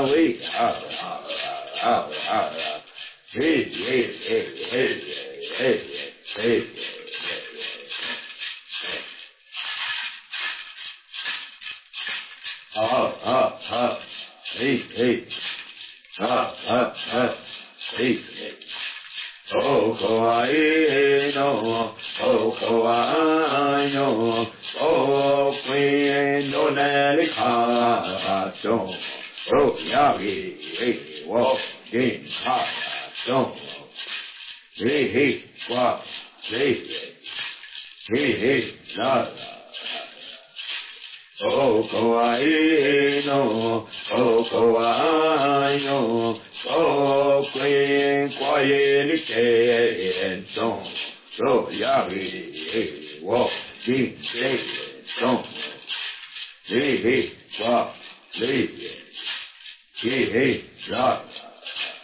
Oh, Hawaii, no, oh, Hawaii, no, oh, Queen, no, Nelly, don't, oh, Yagi, walk, in, don't, hey, walk, hey, la, oh, Hawaii, no, oh, Hawaii, no, oh, Queen, quiet, don't, so, Yagi, walk, in, don't, hey, walk, hey, la,